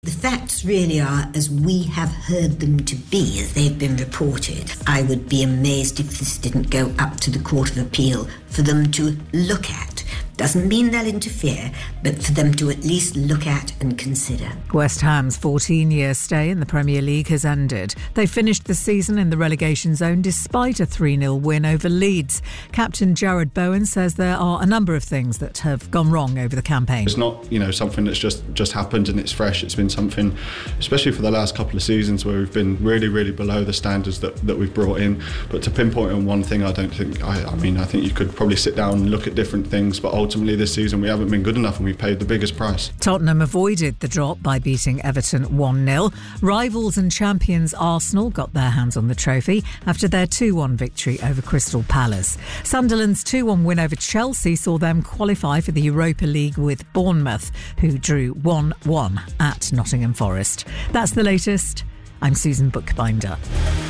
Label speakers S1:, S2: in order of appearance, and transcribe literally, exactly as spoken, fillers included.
S1: The facts really are as we have heard them to be, as they've been reported. I would be amazed if this didn't go up to the Court of Appeal for them to look at. Doesn't mean they'll interfere, but for them to at least look at and consider.
S2: West Ham's fourteen-year stay in the Premier League has ended. They finished the season in the relegation zone despite a three nil win over Leeds. Captain Jared Bowen says there are a number of things that have gone wrong over the campaign.
S3: It's not, you know, something that's just, just happened and it's fresh. It's been something, especially for the last couple of seasons, where we've been really, really below the standards that, that we've brought in. But to pinpoint on one thing, I don't think, I, I mean, I think you could probably sit down and look at different things, but ultimately this season we haven't been good enough and we've paid the biggest price.
S2: Tottenham avoided the drop by beating Everton one nil. Rivals and champions Arsenal got their hands on the trophy after their two one victory over Crystal Palace. Sunderland's two one win over Chelsea saw them qualify for the Europa League with Bournemouth, who drew one one at Nottingham Forest. That's the latest. I'm Susan Bookbinder.